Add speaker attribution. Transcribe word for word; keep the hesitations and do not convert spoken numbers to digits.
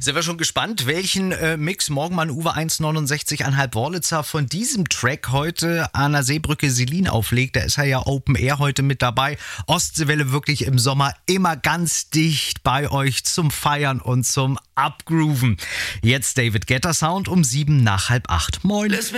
Speaker 1: Sind wir schon gespannt, welchen äh, Mix Morgenmann Uwe eins neunundsechzig Komma fünf Wörlitzer von diesem Track heute an der Seebrücke Selin auflegt. Da ist er ja Open Air heute mit dabei. Ostseewelle wirklich im Sommer immer ganz dicht bei euch zum Feiern und zum Abgrooven. Jetzt David Guetta Sound um sieben nach halb acht. Moin.